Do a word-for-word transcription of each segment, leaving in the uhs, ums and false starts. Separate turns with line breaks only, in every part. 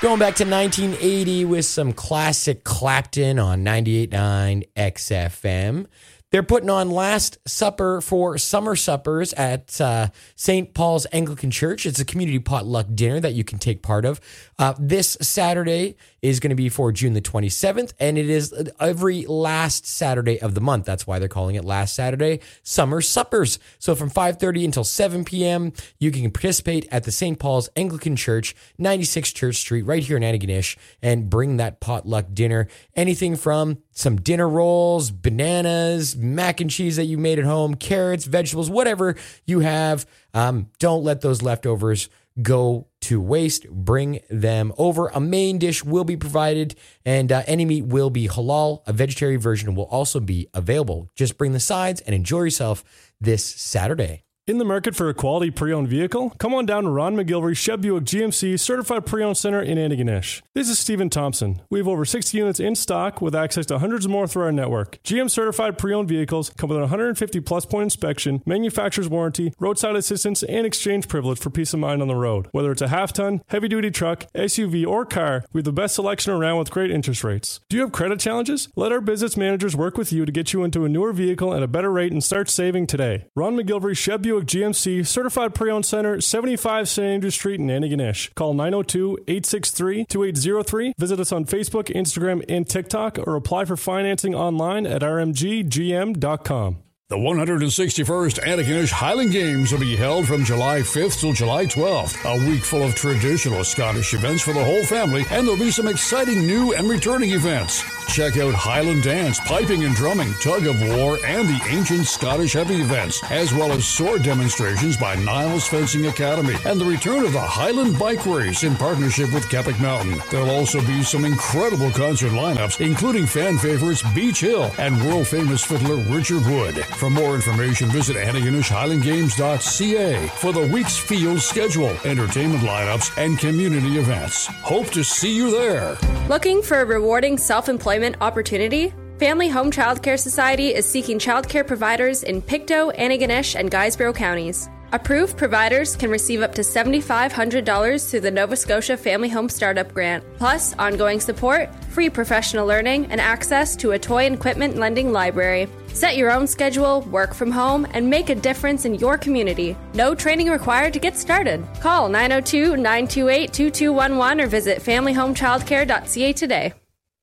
Going back to nineteen eighty with some classic Clapton on ninety-eight point nine X F M. They're putting on Last Supper for summer suppers at uh, Saint Paul's Anglican Church. It's a community potluck dinner that you can take part of. Uh, this Saturday is going to be for June the twenty-seventh, and it is every last Saturday of the month. That's why they're calling it Last Saturday Summer Suppers. So from five thirty until seven p.m., you can participate at the Saint Paul's Anglican Church, ninety-six Church Street, right here in Antigonish, and bring that potluck dinner. Anything from some dinner rolls, bananas, mac and cheese that you made at home, carrots, vegetables, whatever you have. Um, don't let those leftovers go to waste. Bring them over. A main dish will be provided, and uh, any meat will be halal. A vegetarian version will also be available. Just bring the sides and enjoy yourself this Saturday.
In the market for a quality pre-owned vehicle? Come on down to Ron McGilvery Chevy Buick G M C Certified Pre-Owned Center in Antigonish. This is Stephen Thompson. We have over sixty units in stock with access to hundreds more through our network. G M Certified Pre-Owned vehicles come with a one hundred fifty plus point inspection, manufacturer's warranty, roadside assistance, and exchange privilege for peace of mind on the road. Whether it's a half-ton, heavy-duty truck, S U V, or car, we have the best selection around with great interest rates. Do you have credit challenges? Let our business managers work with you to get you into a newer vehicle at a better rate and start saving today. Ron McGilvery Chevy Buick G M C Certified Pre-Owned Center, seventy-five Saint Andrew Street in Antigonish. Call nine oh two, eight six three, two eight zero three. Visit us on Facebook, Instagram, and TikTok, or apply for financing online at r m g g m dot com.
The one hundred sixty-first Antigonish Highland Games will be held from July fifth till July twelfth. A week full of traditional Scottish events for the whole family, and there'll be some exciting new and returning events. Check out Highland dance, piping and drumming, tug of war, and the ancient Scottish heavy events, as well as sword demonstrations by Niles Fencing Academy, and the return of the Highland Bike Race in partnership with Keppoch Mountain. There'll also be some incredible concert lineups, including fan favorites Beach Hill and world-famous fiddler Richard Wood. For more information, visit Antigonish Highland Games dot c a for the week's field schedule, entertainment lineups, and community events. Hope to see you there.
Looking for a rewarding self-employment opportunity? Family Home Child Care Society is seeking childcare providers in Pictou, Antigonish, and Guysborough counties. Approved providers can receive up to seven thousand five hundred dollars through the Nova Scotia Family Home Startup Grant, plus ongoing support, free professional learning, and access to a toy and equipment lending library. Set your own schedule, work from home, and make a difference in your community. No training required to get started. Call nine oh two, nine two eight, two two one one or visit family home child care dot c a today.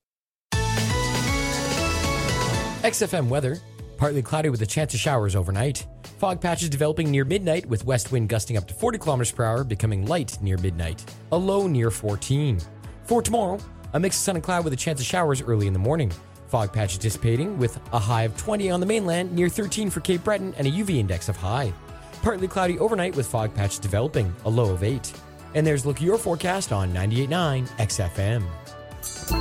X F M weather. Partly cloudy with a chance of showers overnight. Fog patches developing near midnight with west wind gusting up to forty kilometers per hour, becoming light near midnight. A low near fourteen. For tomorrow, a mix of sun and cloud with a chance of showers early in the morning. Fog patches dissipating with a high of twenty on the mainland, near thirteen for Cape Breton, and a U V index of high. Partly cloudy overnight with fog patches developing, a low of eight. And there's Look at Your forecast on ninety-eight point nine X F M.